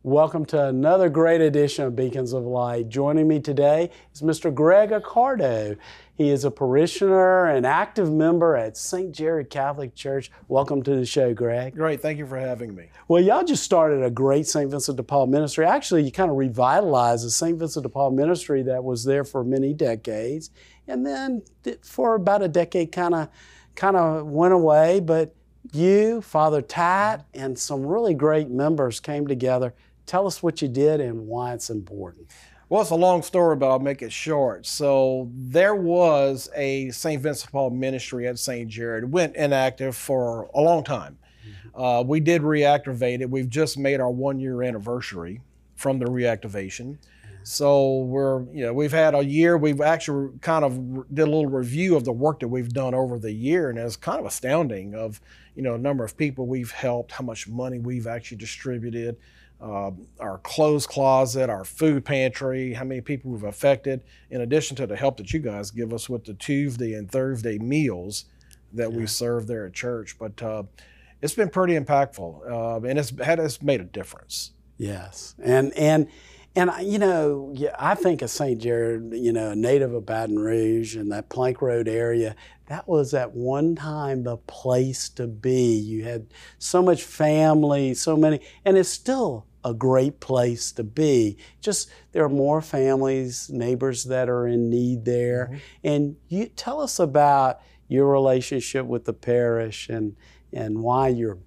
Welcome to another great edition of Beacons of Light. Joining me today is Mr. Greg Accardo. He is a parishioner and active member at St. Jared Catholic Church. Welcome to the show, Greg. Great, thank you for having me. Well, y'all just started a great St. Vincent de Paul ministry. Actually, you kind of revitalized the St. Vincent de Paul ministry that was there for many decades. And then for about a decade kind of went away. But you, Father Tat, and some really great members came together. Tell us what you did and why it's important. Well, it's a long story, but I'll make it short. So there was a St. Vincent de Paul ministry at St. Jared. It went inactive for a long time. We did reactivate it. We've just made our 1-year anniversary from the reactivation. So we've had a year. We've actually kind of did a little review of the work that we've done over the year, and it's kind of astounding of, the number of people we've helped, how much money we've actually distributed, our clothes closet, our food pantry, how many people we've affected, in addition to the help that you guys give us with the Tuesday and Thursday meals that we serve there at church. But it's been pretty impactful, and it's made a difference. Yes, and I think of St. Jared, a native of Baton Rouge and that Plank Road area, that was at one time the place to be. You had so much family, so many, and it's still a great place to be. Just there are more families, neighbors that are in need there. Mm-hmm. And you tell us about your relationship with the parish and why you're